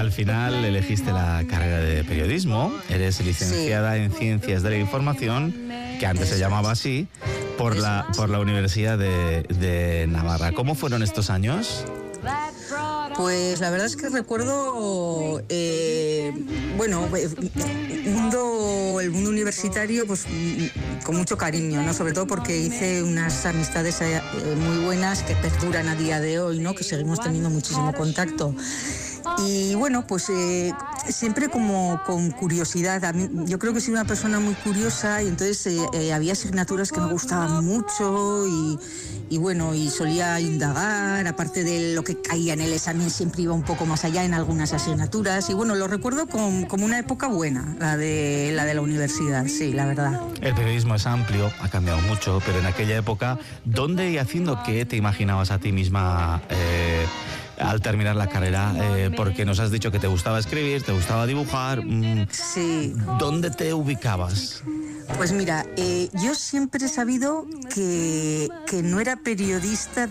al final elegiste la carrera de periodismo, eres licenciada en Ciencias de la Información, que antes se llamaba así, por la Universidad de Navarra. ¿Cómo fueron estos años? Pues la verdad es que recuerdo, el mundo universitario, pues con mucho cariño, ¿no? Sobre todo porque hice unas amistades muy buenas que perduran a día de hoy, ¿no? Que seguimos teniendo muchísimo contacto. Y bueno, pues siempre como con curiosidad. Yo creo que soy una persona muy curiosa y entonces había asignaturas que me gustaban mucho y bueno, y solía indagar, aparte de lo que caía en el examen, siempre iba un poco más allá en algunas asignaturas y bueno, lo recuerdo como una época buena, la de la universidad, sí, la verdad. El periodismo es amplio, ha cambiado mucho, pero en aquella época, ¿dónde y haciendo qué te imaginabas a ti misma al terminar la carrera? Porque nos has dicho que te gustaba escribir, te gustaba dibujar. Sí. ¿Dónde te ubicabas? Pues mira, yo siempre he sabido que no era periodista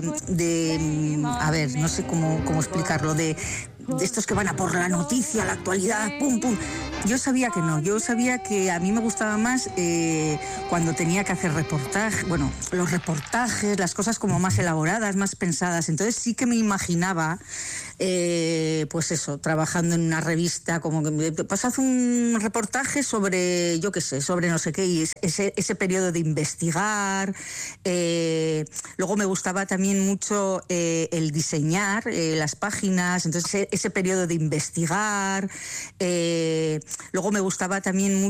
a ver, no sé cómo explicarlo, de estos que van a por la noticia, la actualidad, pum, pum. Yo sabía que no, yo sabía que a mí me gustaba más cuando tenía que hacer reportaje, bueno, los reportajes, las cosas como más elaboradas, más pensadas. Entonces sí que me imaginaba, pues eso, trabajando en una revista, como que pues haz un reportaje sobre, yo qué sé, sobre no sé qué, y ese periodo de investigar. Luego me gustaba también mucho el diseñar las páginas, entonces ese periodo de investigar. Luego me gustaba también mucho